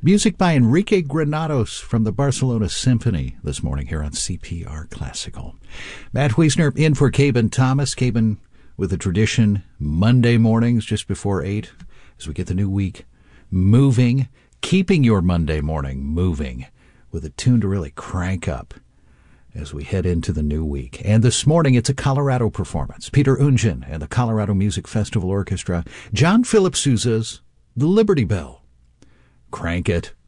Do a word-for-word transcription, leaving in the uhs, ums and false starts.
Music by Enrique Granados from the Barcelona Symphony this morning here on C P R Classical. Matt Wiesner in for Caben Thomas. Caben with a tradition Monday mornings just before eight as we get the new week moving, keeping your Monday morning moving with a tune to really crank up as we head into the new week. And this morning, it's a Colorado performance. Peter Oundjian and the Colorado Music Festival Orchestra. John Philip Sousa's The Liberty Bell. Crank it.